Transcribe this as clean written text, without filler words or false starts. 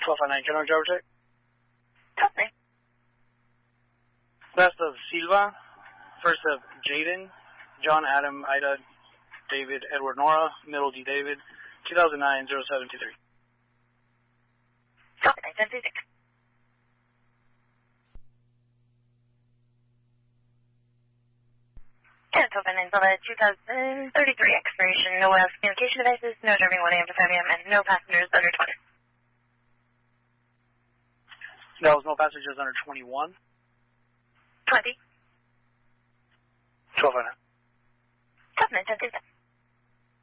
1259, general driver check. Copy. Last of Silva, first of Jaden, John Adam Ida David Edward Nora, middle D David, 2009-0723. Copy, 976. Cancel Finance on a 2033 expiration, no wireless communication devices, no driving 1 a.m. to 5 a.m., and no passengers under 20. That was no passengers under 21. 20. 1209. Copy, 976.